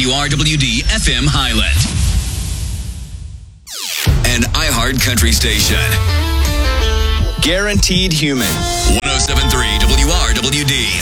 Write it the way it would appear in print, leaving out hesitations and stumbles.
WRWD FM Highland. An iHeart Country station. Guaranteed Human. 107.3 WRWD.